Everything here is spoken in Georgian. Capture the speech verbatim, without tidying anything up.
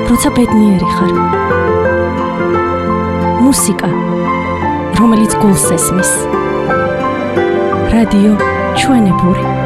როცა ბედნიერი ხარ. მუსიკა, რომელიც გულს ესმის. რადიო ჩვენებური.